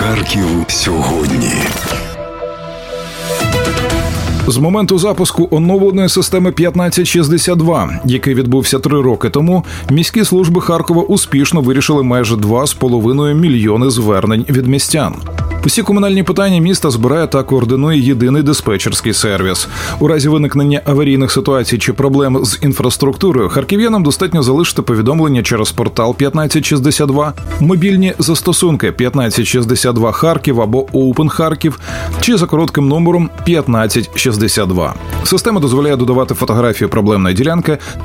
Харків сьогодні. З моменту запуску оновленої системи 1562, який відбувся 3 роки тому, міські служби Харкова успішно вирішили майже 2,5 мільйони звернень від містян. Усі комунальні питання міста збирає та координує єдиний диспетчерський сервіс. У разі виникнення аварійних ситуацій чи проблем з інфраструктурою харків'янам достатньо залишити повідомлення через портал 1562, мобільні застосунки 1562 Харків або Open Харків чи за коротким номером 1562. Система дозволяє додавати фотографію проблемної ділянки